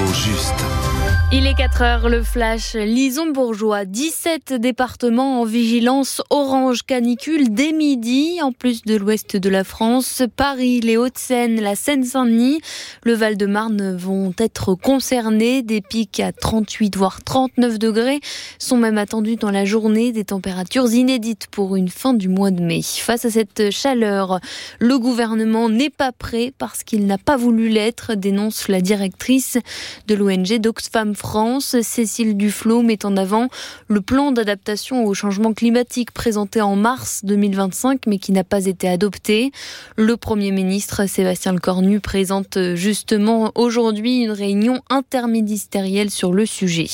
L'info juste. Il est 4h, le flash Lison-Bourgeois. 17 départements en vigilance orange canicule dès midi, en plus de l'ouest de la France. Paris, les Hauts-de-Seine, la Seine-Saint-Denis, le Val-de-Marne vont être concernés. Des pics à 38 voire 39 degrés sont même attendus dans la journée. Des températures inédites pour une fin du mois de mai. Face à cette chaleur, le gouvernement n'est pas prêt parce qu'il n'a pas voulu l'être, dénonce la directrice de l'ONG d'Oxfam France, Cécile Duflot, met en avant le plan d'adaptation au changement climatique présenté en mars 2025 mais qui n'a pas été adopté. Le Premier ministre Sébastien Lecornu présente justement aujourd'hui une réunion interministérielle sur le sujet.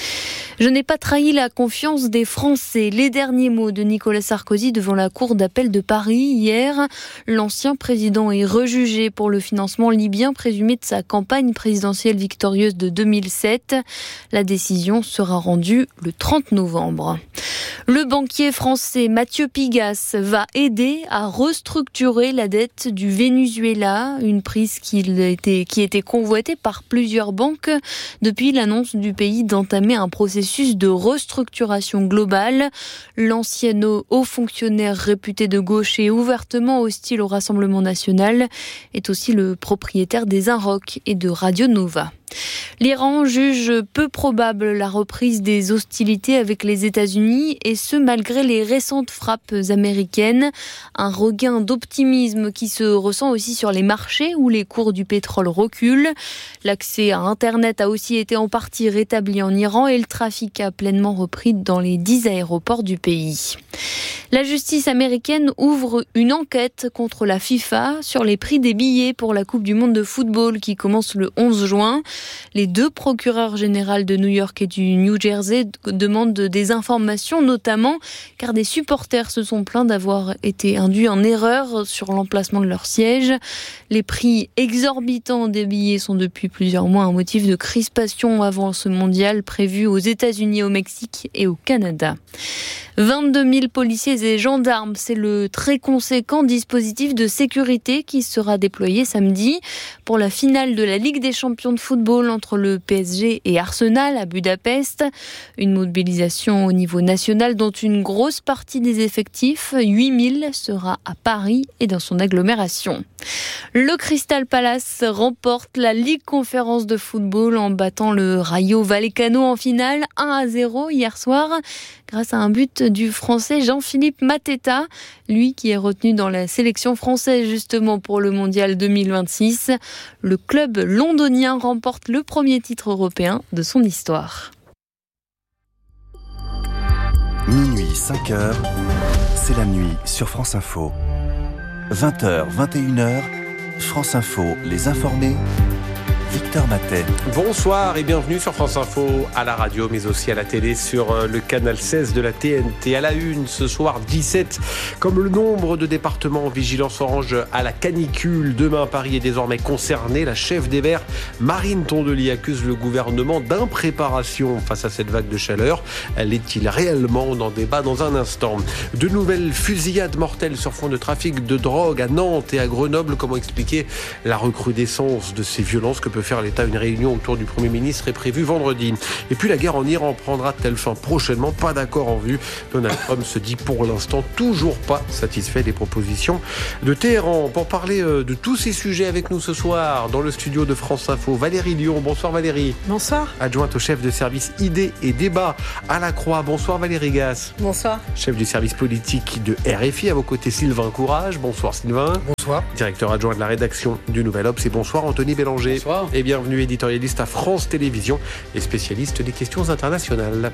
Je n'ai pas trahi la confiance des Français. Les derniers mots de Nicolas Sarkozy devant la Cour d'appel de Paris hier. L'ancien président est rejugé pour le financement libyen présumé de sa campagne présidentielle victorieuse de 2007. La décision sera rendue le 30 novembre. Le banquier français Mathieu Pigasse va aider à restructurer la dette du Venezuela, une prise qui était convoitée par plusieurs banques depuis l'annonce du pays d'entamer un processus de restructuration globale. L'ancien haut fonctionnaire réputé de gauche et ouvertement hostile au Rassemblement national est aussi le propriétaire des Inrock et de Radio Nova. L'Iran juge peu probable la reprise des hostilités avec les États-Unis et ce malgré les récentes frappes américaines. Un regain d'optimisme qui se ressent aussi sur les marchés où les cours du pétrole reculent. L'accès à Internet a aussi été en partie rétabli en Iran et le trafic a pleinement repris dans les 10 aéroports du pays. La justice américaine ouvre une enquête contre la FIFA sur les prix des billets pour la Coupe du Monde de football qui commence le 11 juin. Les deux procureurs généraux de New York et du New Jersey demandent des informations, notamment car des supporters se sont plaints d'avoir été induits en erreur sur l'emplacement de leur siège. Les prix exorbitants des billets sont depuis plusieurs mois un motif de crispation avant ce mondial prévu aux États-Unis, au Mexique et au Canada. 22 000 policiers et gendarmes, c'est le très conséquent dispositif de sécurité qui sera déployé samedi pour la finale de la Ligue des champions de football entre le PSG et Arsenal à Budapest. Une mobilisation au niveau national dont une grosse partie des effectifs, 8 000, sera à Paris et dans son agglomération. Le Crystal Palace remporte la Ligue Conférence de football en battant le Rayo Vallecano en finale 1-0 hier soir grâce à un but du Français Jean-Philippe Mateta, lui qui est retenu dans la sélection française justement pour le Mondial 2026. Le club londonien remporte le premier titre européen de son histoire. Minuit, 5h, c'est la nuit sur France Info. 20h, 21h, France Info, les informés, Victor Matet. Bonsoir et bienvenue sur France Info, à la radio mais aussi à la télé sur le canal 16 de la TNT. À la une ce soir 17, comme le nombre de départements en vigilance orange à la canicule. Demain, Paris est désormais concerné. La chef des Verts, Marine Tondelier, accuse le gouvernement d'impréparation face à cette vague de chaleur. L'est-il réellement? On en débat dans un instant. De nouvelles fusillades mortelles sur fond de trafic de drogue à Nantes et à Grenoble. Comment expliquer la recrudescence de ces violences? Que peut faire l'État? Une réunion autour du Premier ministre est prévue vendredi. Et puis la guerre en Iran prendra-t-elle fin prochainement? Pas d'accord en vue. Donald Trump se dit pour l'instant toujours pas satisfait des propositions de Téhéran. Pour parler de tous ces sujets avec nous ce soir, dans le studio de France Info, Valérie Lyon. Bonsoir Valérie. Bonsoir. Adjointe au chef de service idées et débats à la Croix. Bonsoir Valérie Gasse. Bonsoir. Chef du service politique de RFI. À vos côtés Sylvain Courage. Bonsoir Sylvain. Bonsoir. Directeur adjoint de la rédaction du Nouvel Obs. Et bonsoir Anthony Bélanger. Bonsoir. Et bienvenue éditorialiste à France Télévisions et spécialiste des questions internationales.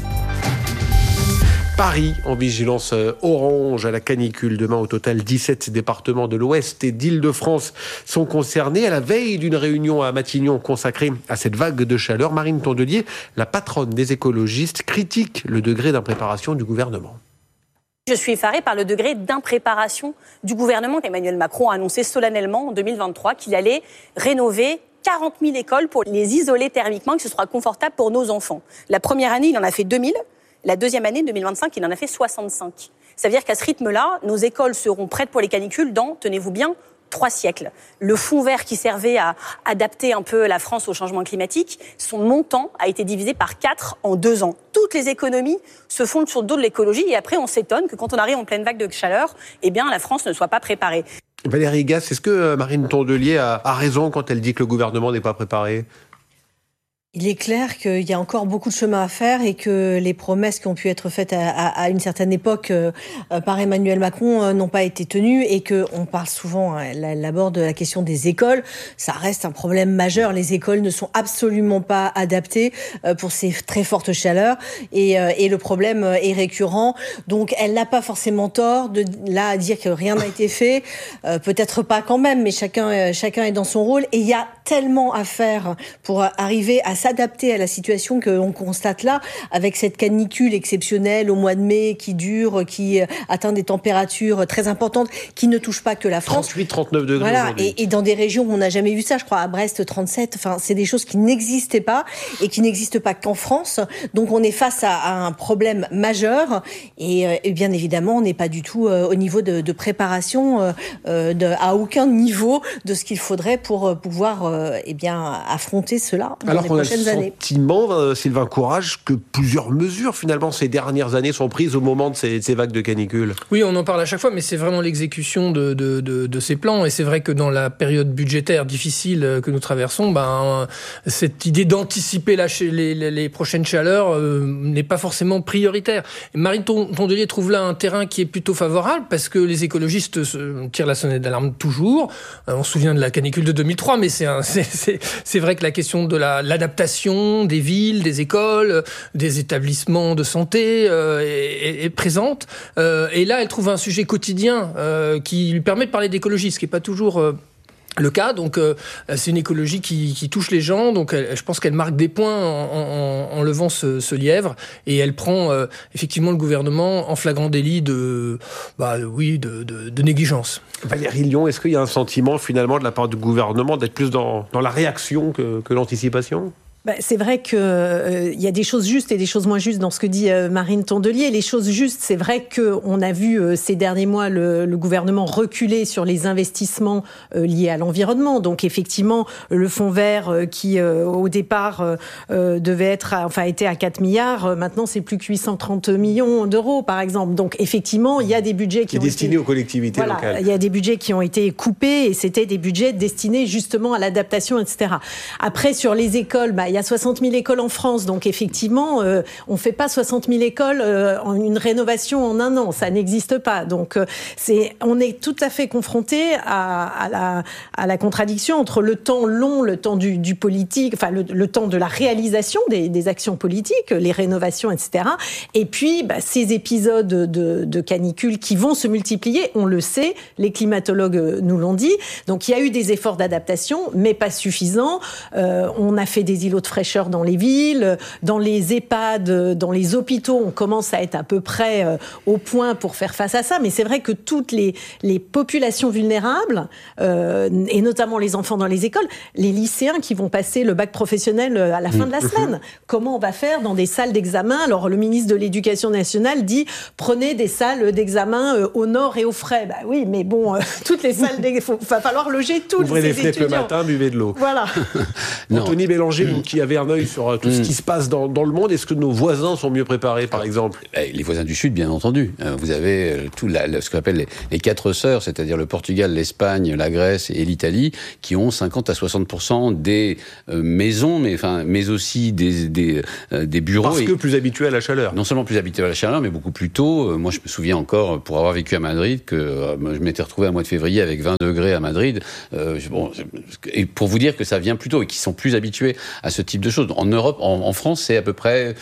Paris en vigilance orange à la canicule. Demain, au total, 17 départements de l'Ouest et d'Île-de-France sont concernés. À la veille d'une réunion à Matignon consacrée à cette vague de chaleur, Marine Tondelier, la patronne des écologistes, critique le degré d'impréparation du gouvernement. Je suis effarée par le degré d'impréparation du gouvernement. Emmanuel Macron a annoncé solennellement en 2023 qu'il allait rénover 40 000 écoles pour les isoler thermiquement, que ce sera confortable pour nos enfants. La première année, il en a fait 2 000. La deuxième année, 2025, il en a fait 65. Ça veut dire qu'à ce rythme-là, nos écoles seront prêtes pour les canicules dans, tenez-vous bien, 3 siècles. Le fonds vert qui servait à adapter un peu la France au changement climatique, son montant a été divisé par 4 en 2 ans. Toutes les économies se fondent sur le dos de l'écologie et après on s'étonne que quand on arrive en pleine vague de chaleur, eh bien la France ne soit pas préparée. Valérie Gasse, est-ce que Marine Tondelier a raison quand elle dit que le gouvernement n'est pas préparé ? Il est clair qu'il y a encore beaucoup de chemin à faire et que les promesses qui ont pu être faites à une certaine époque par Emmanuel Macron n'ont pas été tenues et qu'on parle souvent, elle aborde la question des écoles. Ça reste un problème majeur. Les écoles ne sont absolument pas adaptées pour ces très fortes chaleurs et le problème est récurrent. Donc elle n'a pas forcément tort de là à dire que rien n'a été fait. Peut-être pas quand même, mais chacun est dans son rôle et il y a tellement à faire pour arriver à s'adapter à la situation que l'on constate là, avec cette canicule exceptionnelle au mois de mai qui dure, qui atteint des températures très importantes, qui ne touche pas que la France. 38-39 degrés voilà, aujourd'hui. et dans des régions où on n'a jamais vu ça, je crois à Brest 37, enfin c'est des choses qui n'existaient pas et qui n'existent pas qu'en France. Donc on est face à un problème majeur et bien évidemment on n'est pas du tout au niveau de préparation à aucun niveau de ce qu'il faudrait pour pouvoir affronter cela dans les prochaines années. Alors qu'on a le sentiment, Sylvain Courage, que plusieurs mesures finalement ces dernières années sont prises au moment de ces vagues de canicule. Oui, on en parle à chaque fois, mais c'est vraiment l'exécution de ces plans. Et c'est vrai que dans la période budgétaire difficile que nous traversons, cette idée d'anticiper les prochaines chaleurs n'est pas forcément prioritaire. Et Marine Tondelier trouve là un terrain qui est plutôt favorable parce que les écologistes tirent la sonnette d'alarme toujours. On se souvient de la canicule de 2003, mais c'est vrai que la question de l'adaptation des villes, des écoles, des établissements de santé est présente. Et là, elle trouve un sujet quotidien qui lui permet de parler d'écologie, ce qui n'est pas toujours le cas. Donc c'est une écologie qui touche les gens. Donc je pense qu'elle marque des points en levant ce lièvre et elle prend effectivement le gouvernement en flagrant délit de négligence. Valérie Lyon, est-ce qu'il y a un sentiment finalement de la part du gouvernement d'être plus dans la réaction que l'anticipation ? C'est vrai que y a des choses justes et des choses moins justes dans ce que dit Marine Tondelier. Les choses justes, c'est vrai qu'on a vu ces derniers mois le gouvernement reculer sur les investissements liés à l'environnement. Donc effectivement, le fonds vert qui au départ était à 4 milliards, maintenant c'est plus que 830 millions d'euros par exemple. Donc effectivement, il y a des budgets qui ont destinés aux collectivités locales. Il y a des budgets qui ont été coupés et c'était des budgets destinés justement à l'adaptation, etc. Après, sur les écoles, il y a 60 000 écoles en France, donc effectivement, on ne fait pas 60 000 écoles en une rénovation en un an, ça n'existe pas. Donc, on est tout à fait confronté à la contradiction entre le temps long, le temps du politique, enfin le temps de la réalisation des actions politiques, les rénovations, etc. Et puis, ces épisodes de canicule qui vont se multiplier, on le sait, les climatologues nous l'ont dit. Donc, il y a eu des efforts d'adaptation, mais pas suffisants. On a fait des îlots de fraîcheur dans les villes, dans les EHPAD, dans les hôpitaux, on commence à être à peu près au point pour faire face à ça, mais c'est vrai que toutes les populations vulnérables, et notamment les enfants dans les écoles, les lycéens qui vont passer le bac professionnel à la fin de la semaine, comment on va faire dans des salles d'examen ? Alors le ministre de l'Éducation nationale dit « prenez des salles d'examen au nord et au frais ». Oui, mais bon, toutes les salles d'examen, il va falloir loger tous ces étudiants. Ouvrez les fenêtres le matin, buvez de l'eau. Voilà. Anthony Bélanger, qui avait un œil sur tout ce qui se passe dans le monde, est-ce que nos voisins sont mieux préparés, par exemple ? Les voisins du Sud, bien entendu. Vous avez ce qu'on appelle les 4 sœurs, c'est-à-dire le Portugal, l'Espagne, la Grèce et l'Italie, qui ont 50 à 60% des maisons, mais aussi des bureaux. Parce que plus habitués à la chaleur. Non seulement plus habitués à la chaleur, mais beaucoup plus tôt. Moi, je me souviens encore, pour avoir vécu à Madrid, que je m'étais retrouvé au mois de février avec 20 degrés à Madrid. Et pour vous dire que ça vient plus tôt et qu'ils sont plus habitués à ce type de choses. En Europe, en France, c'est à peu près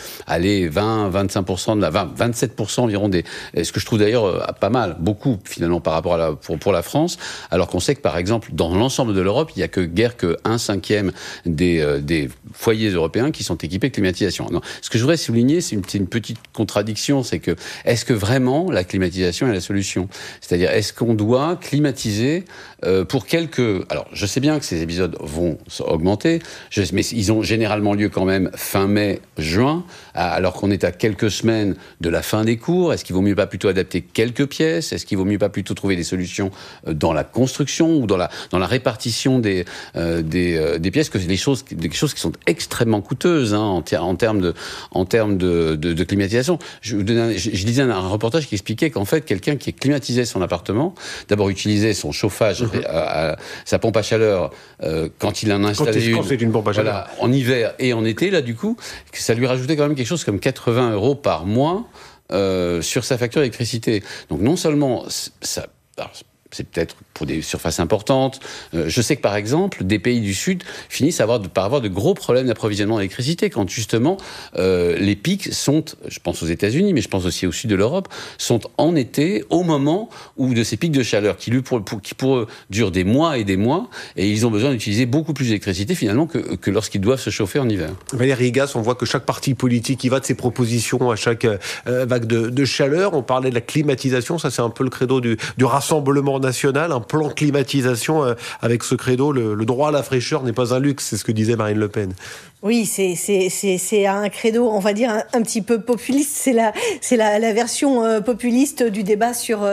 20-25% 27% environ ce que je trouve d'ailleurs pas mal, beaucoup finalement par rapport à pour la France, alors qu'on sait que par exemple dans l'ensemble de l'Europe, il y a guère que 1/5 des foyers européens qui sont équipés de climatisation. Non, ce que je voudrais souligner, c'est une petite contradiction, c'est que est-ce que vraiment la climatisation est la solution ? C'est-à-dire, est-ce qu'on doit climatiser pour quelques... Alors, je sais bien que ces épisodes vont augmenter, mais ils ont généralement lieu quand même fin mai, juin, alors qu'on est à quelques semaines de la fin des cours. Est-ce qu'il vaut mieux pas plutôt adapter quelques pièces ? Est-ce qu'il vaut mieux pas plutôt trouver des solutions dans la construction ou dans la répartition des pièces, que c'est des choses qui sont extrêmement coûteuses en termes de climatisation. Je lisais un reportage qui expliquait qu'en fait, quelqu'un qui climatisait son appartement, d'abord utilisait son chauffage, sa pompe à chaleur, quand il en a installé une pompe à chaleur, en hiver et en été, là, du coup, ça lui rajoutait quand même quelque chose comme 80 € par mois sur sa facture d'électricité. Donc non seulement ça... Alors, c'est peut-être pour des surfaces importantes. Je sais que, par exemple, des pays du Sud finissent par avoir de gros problèmes d'approvisionnement d'électricité quand, justement, les pics sont, je pense aux États-Unis, mais je pense aussi au sud de l'Europe, sont en été, au moment où de ces pics de chaleur qui pour eux durent des mois et des mois, et ils ont besoin d'utiliser beaucoup plus d'électricité, finalement, que lorsqu'ils doivent se chauffer en hiver. Valérie Gasse, on voit que chaque parti politique y va de ses propositions à chaque vague de chaleur. On parlait de la climatisation, ça c'est un peu le credo du Rassemblement national, un plan climatisation avec ce credo, le droit à la fraîcheur n'est pas un luxe, c'est ce que disait Marine Le Pen. Oui, c'est un credo, on va dire un petit peu populiste. C'est la version populiste du débat sur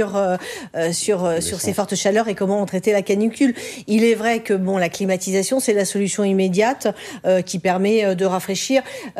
ces fortes chaleurs et comment on traitait la canicule. Il est vrai que la climatisation c'est la solution immédiate qui permet de rafraîchir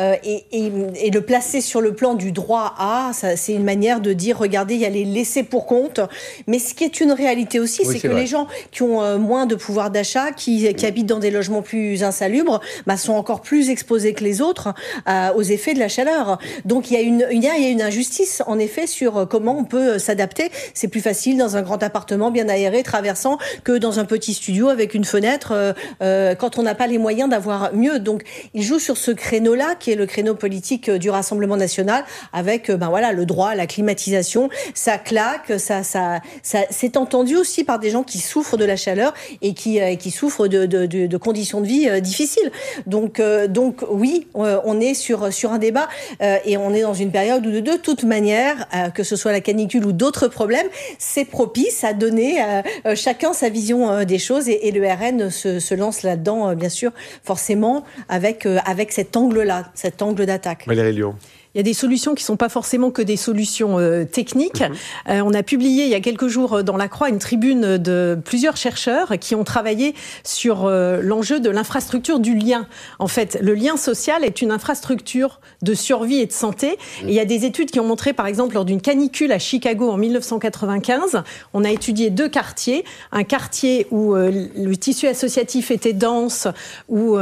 et de placer sur le plan du droit à. Ça, c'est une manière de dire regardez, il y a les laissés pour compte. Mais ce qui est une réalité aussi, c'est que les gens qui ont moins de pouvoir d'achat, qui habitent dans des logements plus insalubres, sont encore plus exposés que les autres aux effets de la chaleur. Donc il y a une injustice en effet sur comment on peut s'adapter. C'est plus facile dans un grand appartement bien aéré, traversant, que dans un petit studio avec une fenêtre quand on n'a pas les moyens d'avoir mieux. Donc il joue sur ce créneau-là qui est le créneau politique du Rassemblement national avec le droit à la climatisation. Ça claque, ça c'est entendu aussi par des gens qui souffrent de la chaleur et qui souffrent de conditions de vie difficiles. Donc oui, on est sur un débat et on est dans une période où de toute manière, que ce soit la canicule ou d'autres problèmes, c'est propice à donner chacun sa vision des choses et le RN se lance là-dedans, bien sûr, forcément, avec cet angle-là, cet angle d'attaque. Valérie Lyon. Il y a des solutions qui ne sont pas forcément que des solutions techniques. On a publié il y a quelques jours dans La Croix une tribune de plusieurs chercheurs qui ont travaillé sur l'enjeu de l'infrastructure du lien. En fait, le lien social est une infrastructure de survie et de santé. Et il y a des études qui ont montré, par exemple, lors d'une canicule à Chicago en 1995, on a étudié 2 quartiers. Un quartier où le tissu associatif était dense, où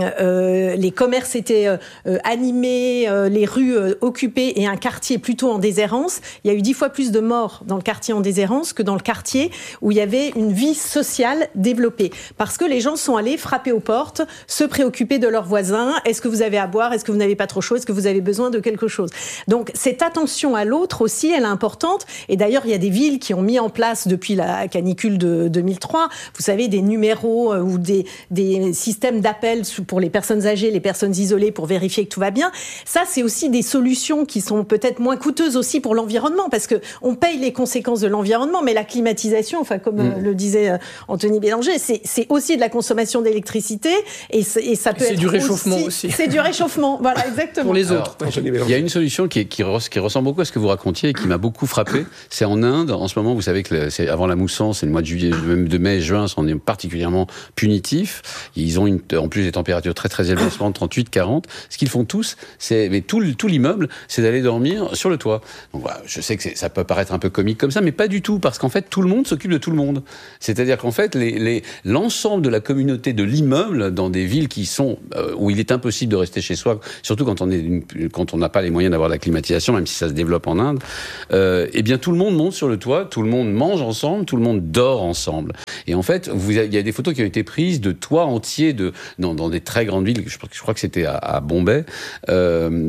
les commerces étaient animés, les rues occupé et un quartier plutôt en déshérence. Il y a eu 10 fois plus de morts dans le quartier en déshérence que dans le quartier où il y avait une vie sociale développée. Parce que les gens sont allés frapper aux portes, se préoccuper de leurs voisins. Est-ce que vous avez à boire? Est-ce que vous n'avez pas trop chaud? Est-ce que vous avez besoin de quelque chose? Donc, cette attention à l'autre aussi, elle est importante. Et d'ailleurs, il y a des villes qui ont mis en place depuis la canicule de 2003, vous savez, des numéros ou des systèmes d'appel pour les personnes âgées, les personnes isolées pour vérifier que tout va bien. Ça, c'est aussi des solutions qui sont peut-être moins coûteuses aussi pour l'environnement, parce que on paye les conséquences de l'environnement, mais la climatisation, enfin comme le disait Anthony Bélanger, c'est aussi de la consommation d'électricité et ça peut être du réchauffement aussi. C'est du réchauffement, voilà, exactement. Pour les autres. Il y a une solution qui ressemble beaucoup à ce que vous racontiez et qui m'a beaucoup frappé. C'est en Inde. En ce moment, vous savez que c'est avant la mousson, c'est le mois de juillet, même de mai, juin, on est particulièrement punitifs. Ils ont en plus des températures très très élevées, 38-40. Ce qu'ils font tous, mais tout l'immeuble, c'est d'aller dormir sur le toit. Donc voilà, je sais que ça peut paraître un peu comique comme ça, mais pas du tout, parce qu'en fait, tout le monde s'occupe de tout le monde. C'est-à-dire qu'en fait, l'ensemble de la communauté de l'immeuble, dans des villes qui sont où il est impossible de rester chez soi, surtout quand on n'a pas les moyens d'avoir la climatisation, même si ça se développe en Inde, eh bien tout le monde monte sur le toit, tout le monde mange ensemble, tout le monde dort ensemble. Et en fait, il y a des photos qui ont été prises de toits entiers dans des très grandes villes. Je crois que c'était à Bombay,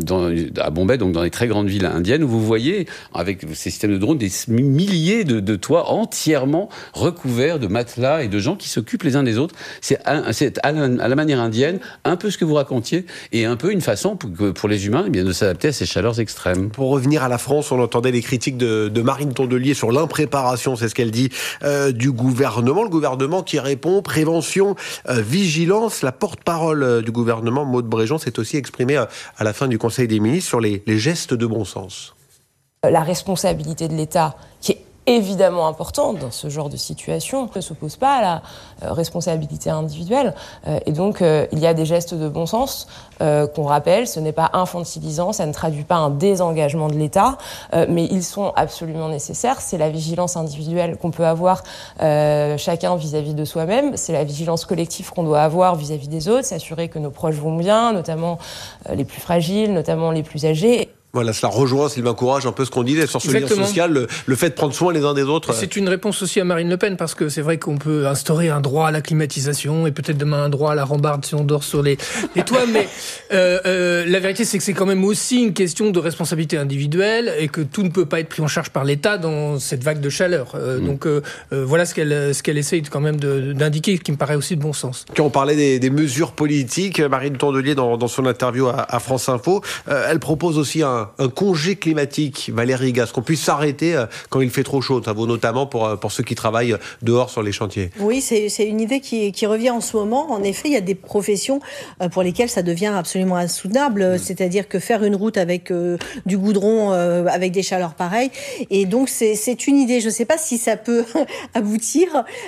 à Bombay, donc dans les très grandes villes indiennes, où vous voyez, avec ces systèmes de drones, des milliers de toits entièrement recouverts de matelas et de gens qui s'occupent les uns des autres. C'est à la manière indienne, un peu ce que vous racontiez, et un peu une façon pour les humains de s'adapter à ces chaleurs extrêmes. Pour revenir à la France, on entendait les critiques de Marine Tondelier sur l'impréparation, c'est ce qu'elle dit, du gouvernement. Le gouvernement qui répond prévention, vigilance. La porte-parole du gouvernement, Maud Bréjean, s'est aussi exprimée à la fin du Conseil des ministres sur les gestes de bon sens. La responsabilité de l'État, qui est évidemment importante dans ce genre de situation, ne s'oppose pas à la responsabilité individuelle. Et donc, il y a des gestes de bon sens qu'on rappelle. Ce n'est pas infantilisant, ça ne traduit pas un désengagement de l'État, mais ils sont absolument nécessaires. C'est la vigilance individuelle qu'on peut avoir chacun vis-à-vis de soi-même. C'est la vigilance collective qu'on doit avoir vis-à-vis des autres, s'assurer que nos proches vont bien, notamment les plus fragiles, notamment les plus âgés. Voilà, cela rejoint, Sylvain Courage, un peu ce qu'on disait sur ce lien social, le fait de prendre soin les uns des autres. C'est une réponse aussi à Marine Le Pen, parce que c'est vrai qu'on peut instaurer un droit à la climatisation et peut-être demain un droit à la rambarde si on dort sur les toits, mais la vérité c'est que c'est quand même aussi une question de responsabilité individuelle et que tout ne peut pas être pris en charge par l'État dans cette vague de chaleur. Donc voilà ce qu'elle essaye quand même d'indiquer, qui me paraît aussi de bon sens. Quand on parlait des mesures politiques, Marine Tondelier, dans son interview à France Info, elle propose aussi un congé climatique, Valérie Gasse, qu'on puisse s'arrêter quand il fait trop chaud. Ça vaut notamment pour ceux qui travaillent dehors sur les chantiers. Oui, c'est une idée qui revient en ce moment. En effet, il y a des professions pour lesquelles ça devient absolument insoutenable. C'est-à-dire que faire une route avec du goudron, avec des chaleurs pareilles. Et donc, c'est une idée. Je ne sais pas si ça peut aboutir,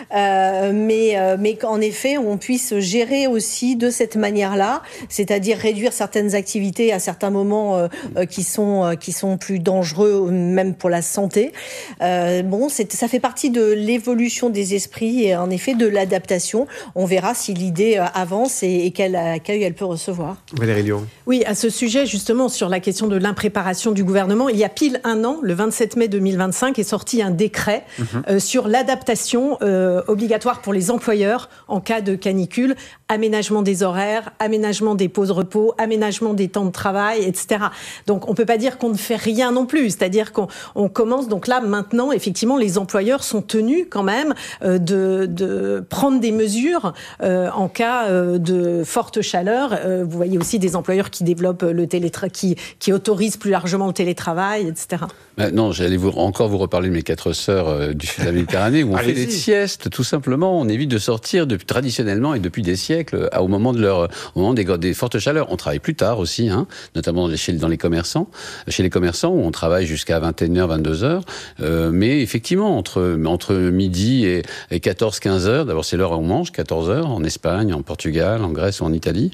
mais qu'en effet, on puisse gérer aussi de cette manière-là, c'est-à-dire réduire certaines activités à certains moments qui sont plus dangereux même pour la santé. Ça fait partie de l'évolution des esprits et en effet de l'adaptation. On verra si l'idée avance et quel accueil elle peut recevoir. Valérie Lyon. Oui, à ce sujet justement sur la question de l'impréparation du gouvernement, il y a pile un an, le 27 mai 2025, est sorti un décret sur l'adaptation obligatoire pour les employeurs en cas de canicule, aménagement des horaires, aménagement des pauses repos, aménagement des temps de travail, etc. Donc on peut pas dire qu'on ne fait rien non plus, c'est-à-dire qu'on commence, donc là maintenant effectivement les employeurs sont tenus quand même de prendre des mesures en cas de forte chaleur. Vous voyez aussi des employeurs qui développent le télétravail, qui autorisent plus largement le télétravail, etc. Non, j'allais encore vous reparler de mes 4 sœurs du sud de la Méditerranée où on fait des siestes, tout simplement. On évite de sortir traditionnellement et depuis des siècles au moment des fortes chaleurs. On travaille plus tard aussi, notamment dans les commerçants. Chez les commerçants où on travaille jusqu'à 21h, 22h. Mais effectivement, entre midi et 14-15 heures, d'abord c'est l'heure où on mange, 14 heures, en Espagne, en Portugal, en Grèce ou en Italie.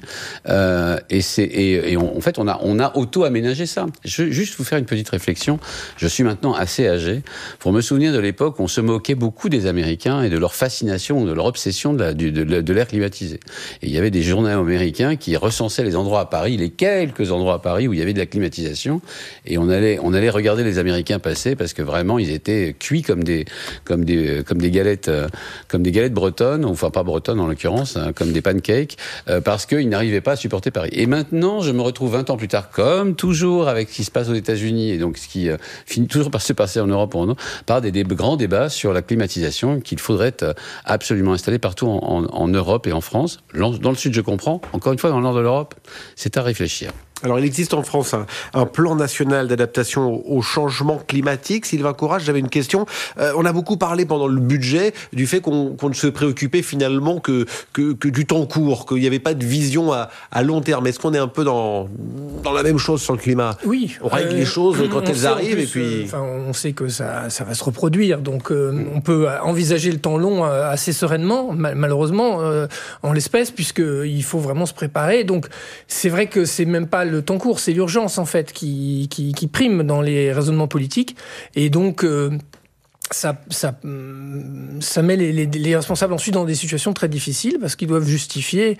En fait, on a auto-aménagé ça. Je vais juste vous faire une petite réflexion. Je suis maintenant assez âgé pour me souvenir de l'époque où on se moquait beaucoup des Américains et de leur fascination, de leur obsession de l'air climatisé. Et il y avait des journaux américains qui recensaient les endroits à Paris, les quelques endroits à Paris où il y avait de la climatisation. Et on allait regarder les Américains passer parce que vraiment ils étaient cuits comme des galettes bretonnes, enfin pas bretonnes en l'occurrence, comme des pancakes, parce qu'ils n'arrivaient pas à supporter Paris. Et maintenant, je me retrouve 20 ans plus tard, comme toujours avec ce qui se passe aux États-Unis et donc ce qui finit toujours par se passer en Europe par des grands débats sur la climatisation qu'il faudrait absolument installer partout en Europe et en France. Dans le sud, je comprends. Encore une fois, dans le nord de l'Europe, c'est à réfléchir. Alors, il existe en France un plan national d'adaptation au changement climatique. Sylvain Courage, j'avais une question. On a beaucoup parlé pendant le budget du fait qu'on ne se préoccupait finalement que du temps court, qu'il n'y avait pas de vision à long terme. Est-ce qu'on est un peu dans la même chose sur le climat ? Oui. On règle les choses quand elles arrivent et puis... on sait que ça va se reproduire. Donc, on peut envisager le temps long assez sereinement, malheureusement, en l'espèce, puisqu'il faut vraiment se préparer. Donc, c'est vrai que c'est même pas le temps court, c'est l'urgence en fait qui prime dans les raisonnements politiques et donc ça met les responsables ensuite dans des situations très difficiles parce qu'ils doivent justifier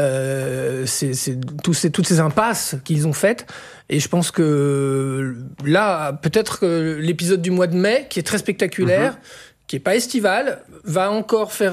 toutes ces impasses qu'ils ont faites. Et je pense que là, peut-être que l'épisode du mois de mai, qui est très spectaculaire, qui est pas estival, va encore faire